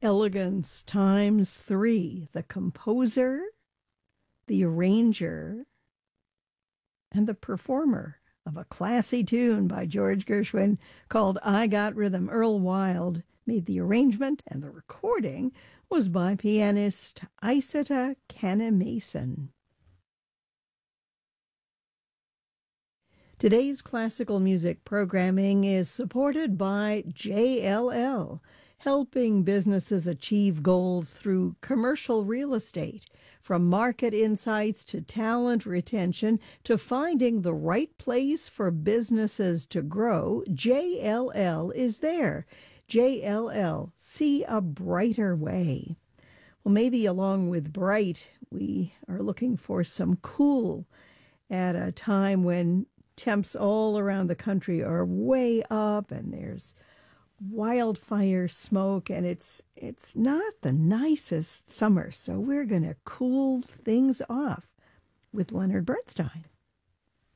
Elegance times three: the composer, the arranger, and the performer of a classy tune by George Gershwin called I Got Rhythm. Earl Wild made the arrangement, and the recording was by pianist Isata Kanemason. Today's classical music programming is supported by JLL, helping businesses achieve goals through commercial real estate. From market insights to talent retention to finding the right place for businesses to grow, JLL is there. JLL, see a brighter way. Well, maybe along with bright, we are looking for some cool at a time when temps all around the country are way up and there's wildfire smoke, and it's not the nicest summer, so we're going to cool things off with Leonard Bernstein.